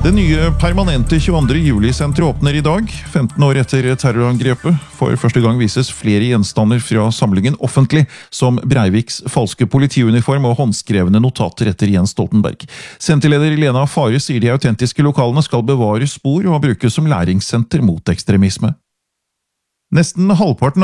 Det nye permanente 22. juli-senteret åpner i dag, 15 år etter terrorangrepet. For første gang vises flere gjenstander fra samlingen offentlig, som Breiviks falske politiuniform og håndskrevne notater etter Jens Stoltenberg. Senterleder Lena Fare sier de autentiske lokalene skal bevare spor og brukes som læringssenter mot ekstremisme. Nesten halvparten